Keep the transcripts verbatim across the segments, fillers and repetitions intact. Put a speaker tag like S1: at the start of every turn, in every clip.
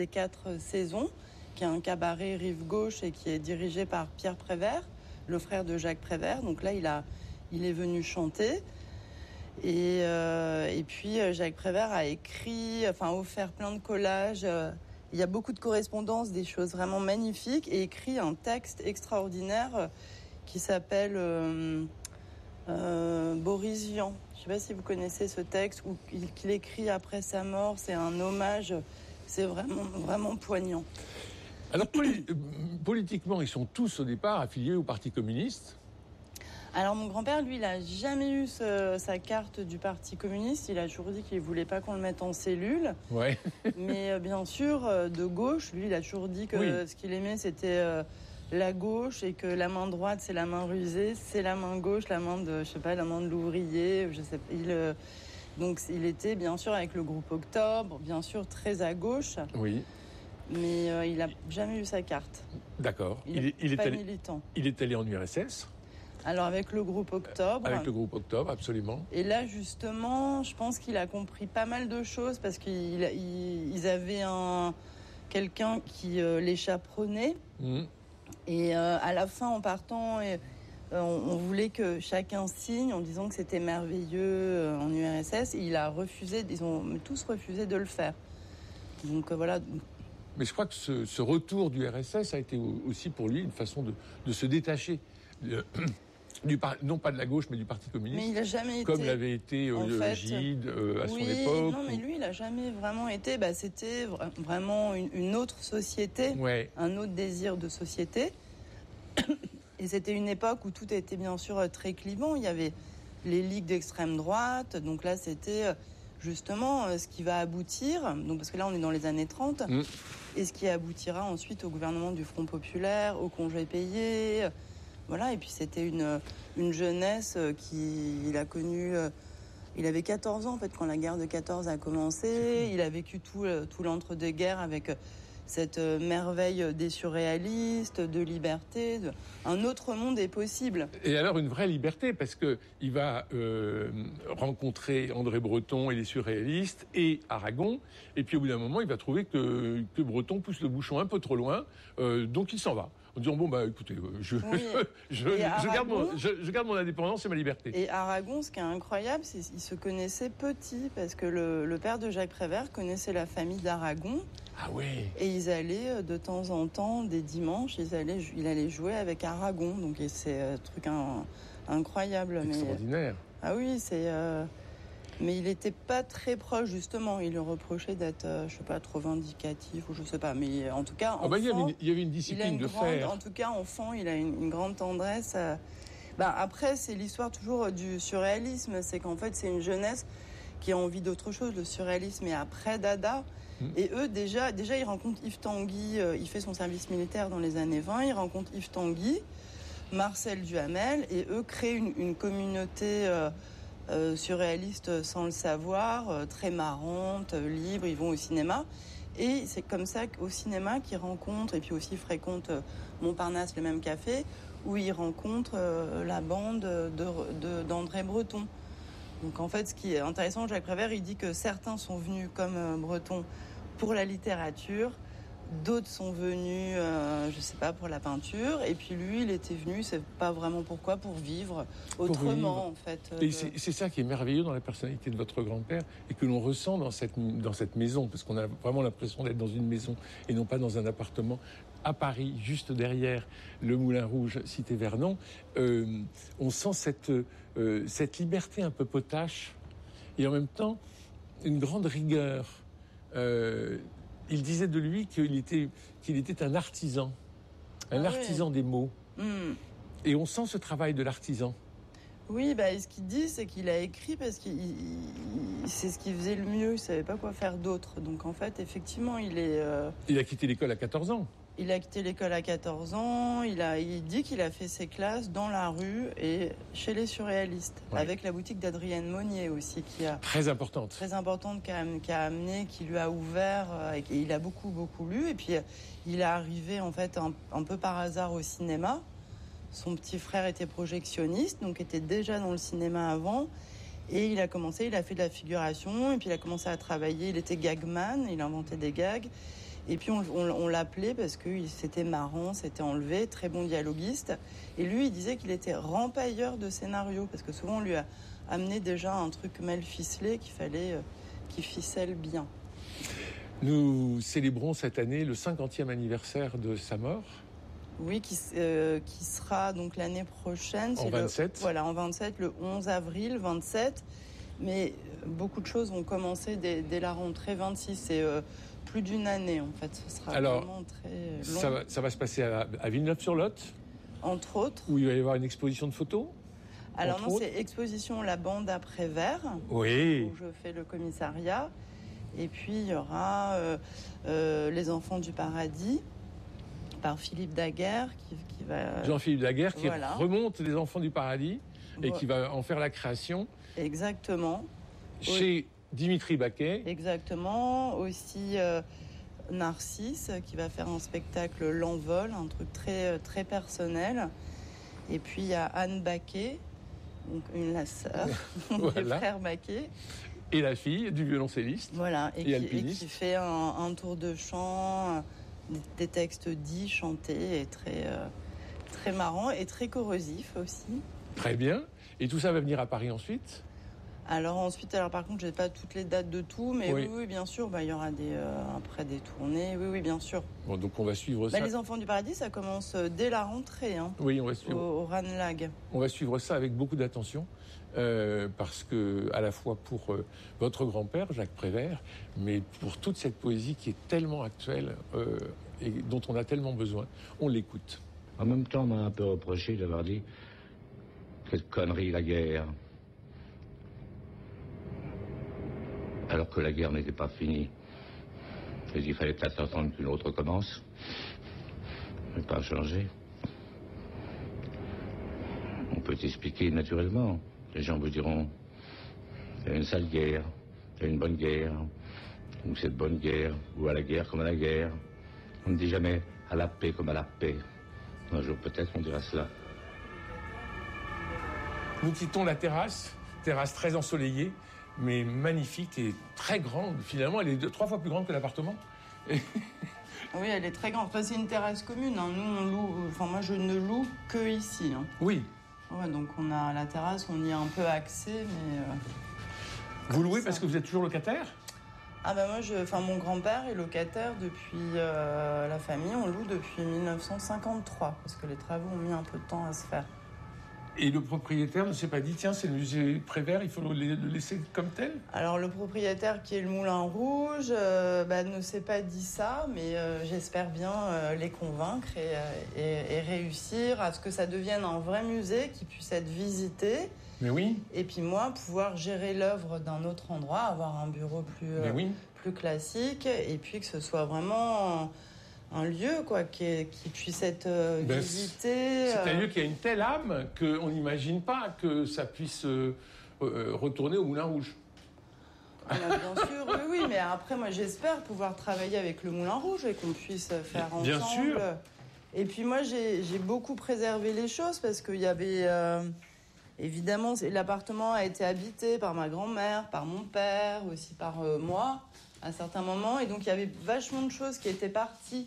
S1: Les quatre saisons, qui est un cabaret rive gauche et qui est dirigé par Pierre Prévert, le frère de Jacques Prévert. Donc là, il, a, il est venu chanter. Et, euh, et puis, Jacques Prévert a écrit, enfin, offert plein de collages. Il y a beaucoup de correspondances, des choses vraiment magnifiques, et écrit un texte extraordinaire qui s'appelle euh, euh, Boris Vian. Je ne sais pas si vous connaissez ce texte, ou qu'il écrit après sa mort. C'est un hommage. C'est vraiment, vraiment poignant.
S2: Alors, poli- politiquement, ils sont tous au départ affiliés au Parti communiste.
S1: Alors, mon grand-père, lui, il n'a jamais eu ce, sa carte du Parti communiste. Il a toujours dit qu'il ne voulait pas qu'on le mette en cellule.
S2: Ouais.
S1: Mais euh, bien sûr, euh, de gauche, lui, il a toujours dit que oui. ce qu'il aimait, c'était euh, la gauche, et que la main droite, c'est la main rusée, c'est la main gauche, la main de, je sais pas, la main de l'ouvrier, je sais pas. Il... Euh, Donc, il était bien sûr avec le groupe Octobre, bien sûr très à gauche.
S2: Oui.
S1: Mais euh, il n'a jamais eu sa carte.
S2: D'accord.
S1: Il,
S2: il, il
S1: est pas
S2: allé,
S1: militant.
S2: Il est allé en U R S S.
S1: Alors, avec le groupe Octobre.
S2: Avec le groupe Octobre, absolument.
S1: Et là, justement, je pense qu'il a compris pas mal de choses parce qu'ils il, avaient un, quelqu'un qui euh, les chaperonnait. Mmh. Et euh, à la fin, en partant... Et, On, on voulait que chacun signe en disant que c'était merveilleux en U R S S. Et il a refusé, ils ont tous refusé de le faire. Donc euh, voilà.
S2: Mais je crois que ce, ce retour du R S S a été aussi pour lui une façon de, de se détacher, de, du, non pas de la gauche, mais du Parti communiste.
S1: Mais il n'a jamais
S2: comme
S1: été.
S2: Comme l'avait été euh, fait, Gide euh, à
S1: oui,
S2: son époque.
S1: Non, mais lui, il n'a jamais vraiment été. Bah, c'était vraiment une, une autre société,
S2: ouais.
S1: un autre désir de société. Et c'était une époque où tout était bien sûr très clivant. Il y avait les ligues d'extrême droite. Donc là, c'était justement ce qui va aboutir. Donc parce que là, on est dans les années trente. Mmh. Et ce qui aboutira ensuite au gouvernement du Front populaire, au congé payé. Voilà. Et puis c'était une, une jeunesse qui il a connue. Il avait quatorze ans en fait quand la guerre de quatorze a commencé. Il a vécu tout, tout l'entre-deux-guerres avec cette merveille des surréalistes, de liberté, de... un autre monde est possible.
S2: Et alors une vraie liberté, parce que il va euh, rencontrer André Breton et les surréalistes et Aragon, et puis au bout d'un moment, il va trouver que, que Breton pousse le bouchon un peu trop loin, euh, donc il s'en va. En disant, bon, bah écoutez, je, oui. je, je, Aragon, je, garde mon, je, je garde mon indépendance et ma liberté.
S1: Et Aragon, ce qui est incroyable, c'est qu'ils se connaissaient petits, parce que le, le père de Jacques Prévert connaissait la famille d'Aragon.
S2: Ah oui.
S1: Et ils allaient de temps en temps, des dimanches, ils allaient, il allait jouer avec Aragon. Donc c'est un truc un, incroyable.
S2: Extraordinaire.
S1: Mais, ah oui, c'est... Euh, mais il n'était pas très proche, justement. Il lui reprochait d'être, euh, je sais pas, trop vindicatif, ou je sais pas. Mais en tout cas, enfant,
S2: ah bah, il, y avait une, il y avait une discipline
S1: une
S2: de
S1: grande,
S2: fer.
S1: En tout cas, enfant, il a une, une grande tendresse. À... Ben, après, c'est l'histoire toujours du surréalisme. C'est qu'en fait, c'est une jeunesse qui a envie d'autre chose. Le surréalisme est après Dada. Mmh. Et eux, déjà, déjà, ils rencontrent Yves Tanguy. Euh, il fait son service militaire dans les années vingt. Ils rencontrent Yves Tanguy, Marcel Duhamel. Et eux créent une, une communauté... Euh, Euh, surréaliste sans le savoir, euh, très marrante, euh, libre, ils vont au cinéma. Et c'est comme ça qu'au cinéma qu'ils rencontrent, et puis aussi ils fréquentent euh, Montparnasse, le même café, où ils rencontrent euh, la bande de, de, d'André Breton. Donc en fait, ce qui est intéressant, Jacques Prévert, il dit que certains sont venus comme euh, Breton pour la littérature, d'autres sont venus, euh, je sais pas, pour la peinture. Et puis lui, il était venu, c'est pas vraiment pourquoi, pour vivre autrement, pour vivre. en fait.
S2: Et de... c'est, c'est ça qui est merveilleux dans la personnalité de votre grand-père et que l'on ressent dans cette, dans cette maison, parce qu'on a vraiment l'impression d'être dans une maison et non pas dans un appartement à Paris, juste derrière le Moulin Rouge, cité Vernon. Euh, on sent cette, euh, cette liberté un peu potache et en même temps une grande rigueur. Euh, Il disait de lui qu'il était, qu'il était un artisan, un ah artisan oui. des mots. Mm. Et on sent ce travail de l'artisan.
S1: Oui, bah, ce qu'il dit, c'est qu'il a écrit parce que c'est ce qu'il faisait le mieux, il ne savait pas quoi faire d'autre. Donc en fait, effectivement, il est... Euh...
S2: Il a quitté l'école à quatorze ans.
S1: Il a quitté l'école à quatorze ans, il, a, il dit qu'il a fait ses classes dans la rue et chez les surréalistes, oui. avec la boutique d'Adrienne Monnier aussi, qui a...
S2: Très importante.
S1: Très importante, qui a, qui a amené, qui lui a ouvert, et il a beaucoup, beaucoup lu. Et puis, il est arrivé, en fait, un, un peu par hasard au cinéma. Son petit frère était projectionniste, donc était déjà dans le cinéma avant. Et il a commencé, il a fait de la figuration, et puis il a commencé à travailler. Il était gagman, il inventait des gags. Et puis on, on, on l'appelait parce que c'était marrant, c'était enlevé, très bon dialoguiste. Et lui, il disait qu'il était rempailleur de scénario, parce que souvent on lui a amené déjà un truc mal ficelé qu'il fallait euh, qu'il ficelle bien.
S2: Nous célébrons cette année le cinquantième anniversaire de sa mort.
S1: Oui, qui, euh, qui sera donc l'année prochaine.
S2: En vingt-sept.
S1: Le, voilà, en vingt-sept, le onze avril vingt-sept. Mais beaucoup de choses vont commencer dès, dès la rentrée vingt-six. C'est euh, plus d'une année, en fait. Ce sera
S2: Alors,
S1: vraiment très long.
S2: Ça va, ça va se passer à, à Villeneuve-sur-Lot.
S1: Entre autres.
S2: Où il va y avoir une exposition de photos.
S1: Alors non, autres. C'est exposition La Bande après Vert.
S2: Oui.
S1: Où je fais le commissariat. Et puis, il y aura euh, euh, Les Enfants du Paradis, par Philippe Daguerre, qui, qui va...
S2: Jean-Philippe Daguerre, qui voilà. remonte Les Enfants du Paradis et voilà. qui va en faire la création.
S1: Exactement.
S2: Chez oui. Dimitri Baquet.
S1: Exactement. Aussi euh, Narcisse, qui va faire un spectacle L'Envol, un truc très, très personnel. Et puis, il y a Anne Baquet, donc une la sœur voilà. des frères Baquet.
S2: Et la fille du violoncelliste.
S1: Voilà, et, et, qui, et qui fait un, un tour de chant, des, des textes dits, chantés, et très, euh, très marrant et très corrosif aussi.
S2: Très bien. Et tout ça va venir à Paris ensuite ?
S1: Alors ensuite, alors par contre, je n'ai pas toutes les dates de tout, mais oui,
S2: oui,
S1: oui bien sûr, bah, il y aura des, euh, après des tournées, oui, oui, bien sûr.
S2: Bon, donc on va suivre
S1: bah,
S2: ça.
S1: Les Enfants du Paradis, ça commence dès la rentrée, hein,
S2: oui, on va suivre.
S1: Au, au Ranelagh.
S2: On va suivre ça avec beaucoup d'attention. Euh, parce que, à la fois pour euh, votre grand-père, Jacques Prévert, mais pour toute cette poésie qui est tellement actuelle euh, et dont on a tellement besoin, on l'écoute.
S3: En même temps, on m'a un peu reproché d'avoir dit quelle connerie la guerre, alors que la guerre n'était pas finie. Et il fallait peut-être attendre qu'une autre commence, mais pas changer. On peut expliquer naturellement. Les gens vous diront, c'est une sale guerre, c'est une bonne guerre, ou c'est de bonne guerre, ou à la guerre comme à la guerre. On ne dit jamais à la paix comme à la paix. Un jour peut-être on dira cela.
S2: Nous quittons la terrasse, terrasse très ensoleillée, mais magnifique et très grande. Finalement, elle est deux, trois fois plus grande que l'appartement. Et...
S1: Oui, elle est très grande. Enfin, c'est une terrasse commune. Hein. Nous, on loue. Enfin, moi, je ne loue que ici. Hein.
S2: Oui.
S1: Ouais, donc on a la terrasse, on y est un peu axé, mais... Euh,
S2: vous louez ça. Parce que vous êtes toujours locataire ?
S1: Ah ben moi, je, enfin mon grand-père est locataire depuis euh, la famille, on loue depuis dix-neuf cent cinquante-trois, parce que les travaux ont mis un peu de temps à se faire.
S2: Et le propriétaire ne s'est pas dit, tiens, c'est le musée Prévert, il faut le laisser comme tel ?
S1: Alors le propriétaire qui est le Moulin Rouge euh, bah, ne s'est pas dit ça, mais euh, j'espère bien euh, les convaincre et, euh, et, et réussir à ce que ça devienne un vrai musée qui puisse être visité.
S2: Mais oui.
S1: Et puis moi, pouvoir gérer l'œuvre d'un autre endroit, avoir un bureau plus, euh,
S2: oui.
S1: plus classique, et puis que ce soit vraiment... un lieu quoi, qui, est, qui puisse être euh, ben, visité.
S2: C'est un lieu qui a une telle âme qu'on n'imagine pas que ça puisse euh, euh, retourner au Moulin Rouge.
S1: Ah, bien sûr, oui, oui, mais après, moi, j'espère pouvoir travailler avec le Moulin Rouge et qu'on puisse faire ensemble.
S2: Bien sûr.
S1: Et puis moi, j'ai, j'ai beaucoup préservé les choses parce qu'il y avait... Euh, évidemment, l'appartement a été habité par ma grand-mère, par mon père, aussi par euh, moi, à certains moments. Et donc, il y avait vachement de choses qui étaient parties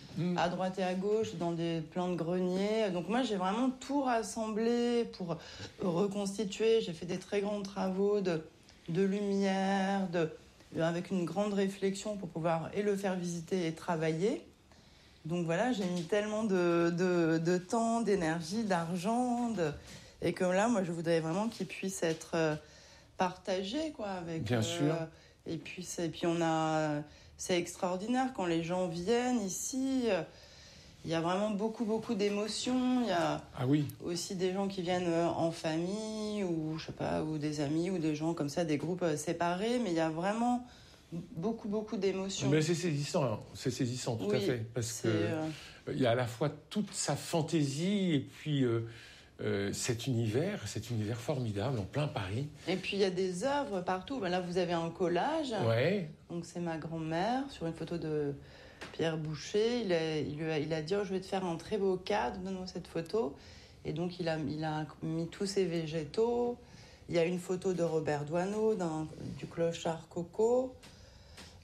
S1: à droite et à gauche, dans des plans de grenier. Donc moi, j'ai vraiment tout rassemblé pour reconstituer. J'ai fait des très grands travaux de, de lumière, de, avec une grande réflexion pour pouvoir et le faire visiter et travailler. Donc voilà, j'ai mis tellement de, de, de temps, d'énergie, d'argent. De, et que là, moi, je voudrais vraiment qu'il puisse être partagé, quoi, avec...
S2: Bien euh, sûr.
S1: Et puis, et puis on a... C'est extraordinaire quand les gens viennent ici. Il y a vraiment beaucoup, beaucoup d'émotions. Il y a
S2: ah oui.
S1: aussi des gens qui viennent en famille ou, je sais pas, ou des amis ou des gens comme ça, des groupes séparés. Mais il y a vraiment beaucoup, beaucoup d'émotions.
S2: Mais c'est saisissant, hein. C'est saisissant, tout
S1: oui,
S2: à fait. Parce
S1: c'est,
S2: que
S1: euh...
S2: il y a à la fois toute sa fantaisie et puis... Euh, Euh, cet univers, cet univers formidable en plein Paris.
S1: Et puis il y a des œuvres partout. Ben là, vous avez un collage.
S2: Ouais.
S1: Donc c'est ma grand-mère sur une photo de Pierre Boucher. Il a, il a, il a dit oh, je vais te faire un très beau cadre, donne-moi cette photo. Et donc il a, il a mis tous ses végétaux. Il y a une photo de Robert Doisneau, d'un, du clochard Coco.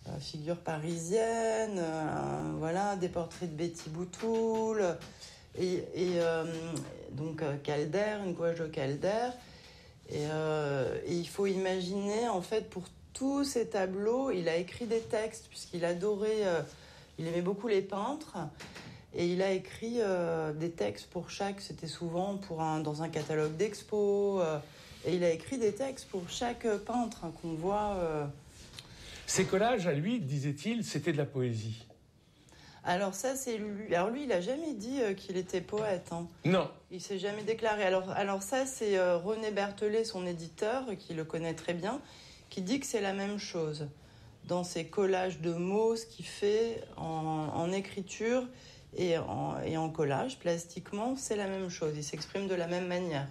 S1: euh, figures parisiennes, euh, voilà, des portraits de Betty Boutoul, et, et euh, donc euh, Calder, une gouache de Calder. Et, euh, et il faut imaginer, en fait, pour tous ces tableaux, il a écrit des textes, puisqu'il adorait, euh, il aimait beaucoup les peintres. Et il a écrit euh, des textes pour chaque, c'était souvent pour un, dans un catalogue d'expo. Euh, et il a écrit des textes pour chaque peintre hein, qu'on voit. Euh...
S2: Ces collages, à lui, disait-il, c'était de la poésie.
S1: Alors ça, c'est lui. Alors lui, il n'a jamais dit euh, qu'il était poète. Hein.
S2: Non.
S1: Il s'est jamais déclaré. Alors, alors ça, c'est euh, René Berthelet, son éditeur, qui le connaît très bien, qui dit que c'est la même chose. Dans ses collages de mots, ce qu'il fait en, en écriture... Et en, et en collage, plastiquement, c'est la même chose. Il s'exprime de la même manière.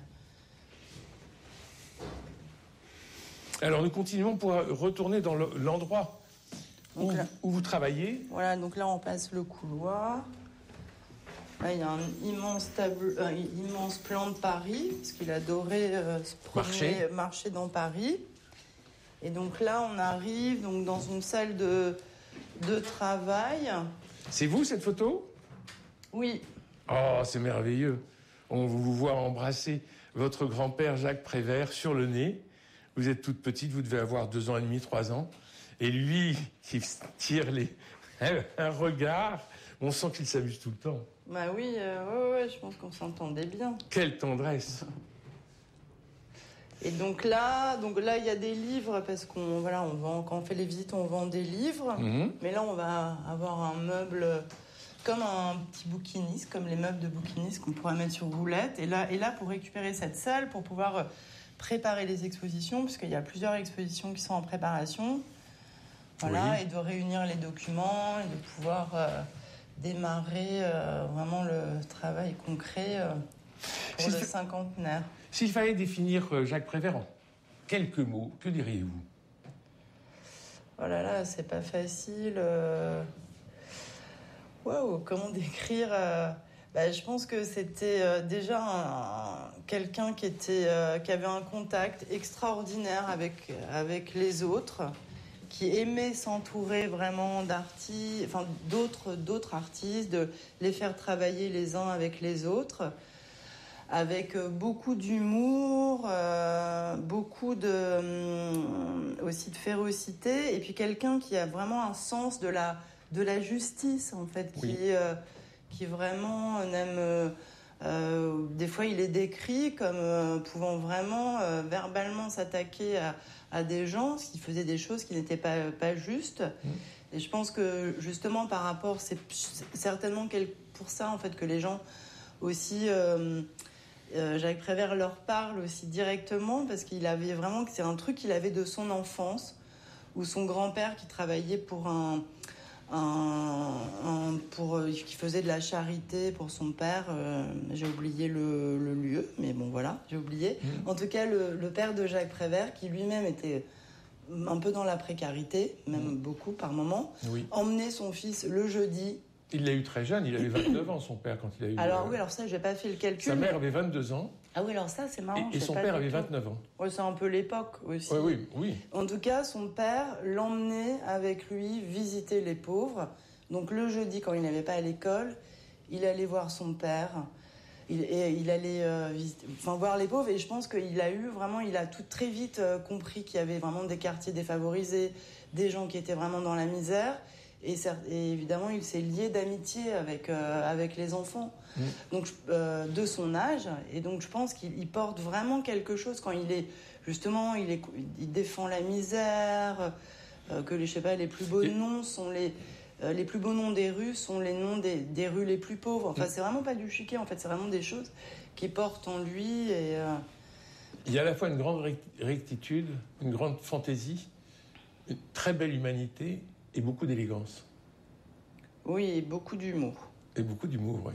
S2: Alors, nous continuons pour retourner dans le, l'endroit où,
S1: là,
S2: où vous travaillez.
S1: Voilà, donc là, on passe le couloir. Là, il y a un immense, tableau, un immense plan de Paris, parce qu'il adorait euh, se promener, marcher. marcher dans Paris. Et donc là, on arrive donc, dans une salle de, de travail.
S2: C'est vous, cette photo ?
S1: Oui.
S2: Oh, c'est merveilleux. On vous voit embrasser votre grand-père Jacques Prévert sur le nez. Vous êtes toute petite, vous devez avoir deux ans et demi, trois ans. Et lui, qui tire les... un regard, on sent qu'il s'amuse tout le temps.
S1: Bah oui, euh, ouais, ouais, je pense qu'on s'entendait bien.
S2: Quelle tendresse.
S1: Et donc là, donc là, il y a des livres, parce qu'on voilà, on vend, quand on fait les visites, on vend des livres. Mm-hmm. Mais là, on va avoir un meuble... comme un petit bouquiniste, comme les meubles de bouquiniste qu'on pourrait mettre sur roulette. Et là, et là, pour récupérer cette salle, pour pouvoir préparer les expositions, puisqu'il y a plusieurs expositions qui sont en préparation, voilà, oui. Et de réunir les documents et de pouvoir euh, démarrer euh, vraiment le travail concret euh, pour si le cinquantenaire.
S2: S'il fallait définir Jacques Prévert en quelques mots, que diriez-vous ?
S1: Oh là là, c'est pas facile... Euh... Waouh, comment décrire euh, bah, je pense que c'était euh, déjà un, un, quelqu'un qui, était, euh, qui avait un contact extraordinaire avec, avec les autres, qui aimait s'entourer vraiment d'artistes, enfin, d'autres, d'autres artistes, de les faire travailler les uns avec les autres, avec beaucoup d'humour, euh, beaucoup de, euh, aussi de férocité, et puis quelqu'un qui a vraiment un sens de la... de la justice, en fait, qui, oui. euh, qui vraiment n'aime... Euh, euh, des fois, il est décrit comme euh, pouvant vraiment euh, verbalement s'attaquer à, à des gens qui faisaient des choses qui n'étaient pas, pas justes. Mmh. Et je pense que, justement, par rapport... C'est, c'est certainement pour ça, en fait, que les gens aussi... Euh, euh, Jacques Prévert leur parle aussi directement, parce qu'il avait vraiment... C'est un truc qu'il avait de son enfance, où son grand-père, qui travaillait pour un... Un, un, pour, euh, qui faisait de la charité pour son père. Euh, j'ai oublié le, le lieu, mais bon, voilà, j'ai oublié. Mmh. En tout cas, le, le père de Jacques Prévert, qui lui-même était un peu dans la précarité, même mmh. beaucoup par moment, oui. emmenait son fils le jeudi.
S2: Il l'a eu très jeune, il avait vingt-neuf ans, son père, quand il a eu...
S1: Alors euh... oui, alors ça, j'ai pas fait le calcul.
S2: Sa mère
S1: mais...
S2: avait vingt-deux ans.
S1: Ah oui, alors ça, c'est marrant.
S2: Et, et son père avait vingt-neuf ans.
S1: Ouais, c'est un peu l'époque aussi.
S2: Ouais, oui, oui.
S1: En tout cas, son père l'emmenait avec lui visiter les pauvres. Donc le jeudi, quand il n'avait pas à l'école, il allait voir son père. Il, et il allait euh, visiter, enfin, voir les pauvres. Et je pense qu'il a eu vraiment, il a tout très vite euh, compris qu'il y avait vraiment des quartiers défavorisés, des gens qui étaient vraiment dans la misère. Et, et évidemment, il s'est lié d'amitié avec, euh, avec les enfants mmh. donc, euh, de son âge. Et donc, je pense qu'il porte vraiment quelque chose quand il est... Justement, il, est, il défend la misère, euh, que les, je sais pas, les plus beaux et... noms sont les... Euh, les plus beaux noms des rues sont les noms des, des rues les plus pauvres. Enfin, mmh. c'est vraiment pas du chiquet, en fait. C'est vraiment des choses qui portent en lui. Et, euh...
S2: Il y a à la fois une grande rectitude, une grande fantaisie, une très belle humanité... et beaucoup d'élégance.
S1: Oui, et beaucoup d'humour.
S2: Et beaucoup d'humour, oui.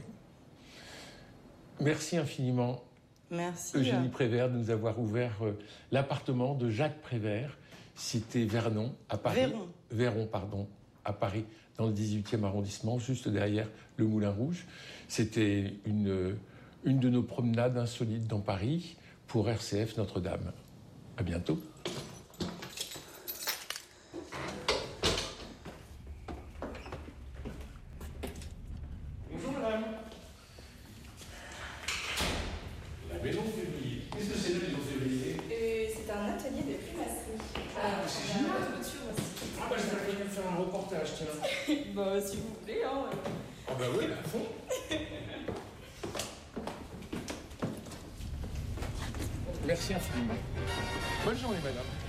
S2: Merci infiniment,
S1: Merci,
S2: Eugénie Prévert, de nous avoir ouvert euh, l'appartement de Jacques Prévert, cité Vernon, à Paris.
S1: Véron.
S2: Véron, pardon, à Paris, dans le dix-huitième arrondissement, juste derrière le Moulin Rouge. C'était une, une de nos promenades insolites dans Paris pour R C F Notre-Dame. À bientôt. faire un reportage, tiens.
S1: Bah, s'il vous plaît, hein.
S2: Ah bah oui, à fond. Merci infiniment. Bonne journée, madame.